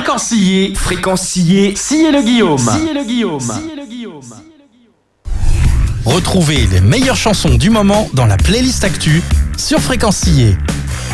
Fréquencier. Sillé le Guillaume. Retrouvez les meilleures chansons du moment dans la playlist Actu sur Fréquencier.